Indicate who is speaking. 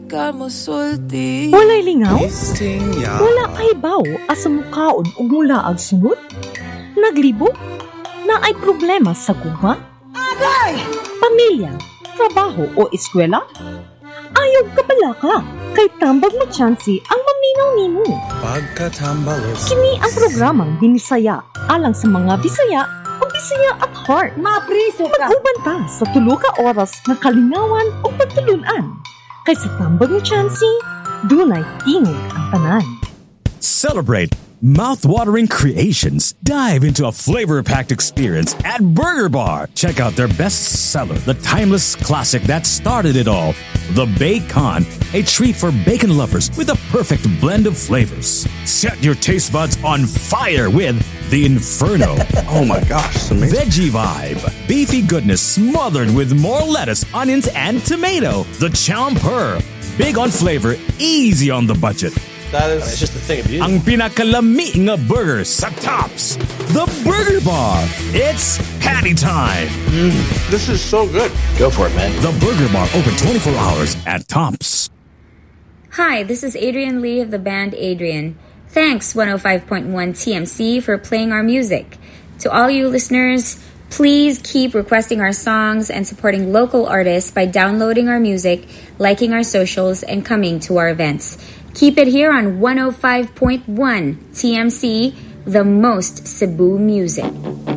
Speaker 1: ka mosulti.
Speaker 2: Walay lingaw? Wala kay baw asa mukaon ug mulaag sunod? Naglibog? Na ay problema sa gugma?
Speaker 1: Agay!
Speaker 2: Pamilya, trabaho o eskwela? Ayaw ka pala ka, kay tambag mo tsansi ang maminaw nimo.
Speaker 3: Pagkatambalos.
Speaker 2: Kini ang programang Binisaya, alang sa mga Bisaya o Bisaya at heart.
Speaker 1: Mapriso ka!
Speaker 2: Mag-uban ta sa 3 ka oras na kalingawan o pagtulunan. Kay sa tambag mo tsansi, dunay tingog ang tanan.
Speaker 4: Celebrate mouth-watering creations. Dive into a flavor-packed experience at Burger Bar. Check out their best seller, the timeless classic that started it all, the Bacon, a treat for bacon lovers with a perfect blend of flavors. Set your taste buds on fire with the Inferno.
Speaker 3: Oh my gosh, it's amazing.
Speaker 4: Veggie Vibe, beefy goodness smothered with more lettuce, onions, and tomato. The Chomper, big on flavor, easy on the budget.
Speaker 3: That is it's just a thing of beauty.
Speaker 4: Ang pinakalami nga burger sa Tops. The Burger Bar. It's patty time.
Speaker 3: This is so good. Go for it, man.
Speaker 4: The Burger Bar open 24 hours at Tops.
Speaker 5: Hi, this is Adrian Lee of the band Adrian. Thanks 105.1 TMC for playing our music. To all you listeners, please keep requesting our songs and supporting local artists by downloading our music, liking our socials, and coming to our events. Keep it here on 105.1 TMC, the most Cebu music.